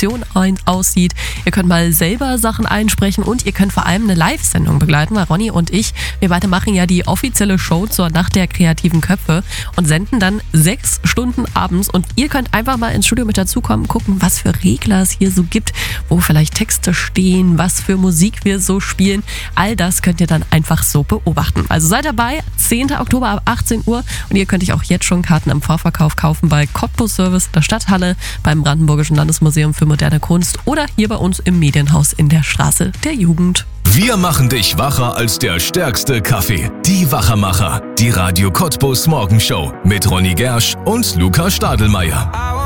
Produktion aussieht. Ihr könnt mal selber Sachen einsprechen und ihr könnt vor allem eine Live-Sendung begleiten, weil Ronny und ich, wir beide machen ja die offizielle Show zur Nacht der kreativen Köpfe und senden dann 6 Stunden abends und ihr könnt einfach mal ins Studio mit dazukommen, gucken, was für Regler es hier so gibt, wo vielleicht Texte stehen, was für Musik wir so spielen. All das könnt ihr dann einfach so beobachten. Also seid dabei, 10. Oktober ab 18 Uhr und ihr könnt euch auch jetzt schon Karten im Vorverkauf kaufen bei Cottbus Service der Stadthalle, beim Brandenburgischen Landesmuseum für moderne Kunst oder hier bei uns im Medienhaus in der Straße der Jugend. Wir machen dich wacher als der stärkste Kaffee. Die Wachermacher. Die Radio Cottbus Morgenshow mit Ronny Gersch und Luca Stadelmeier.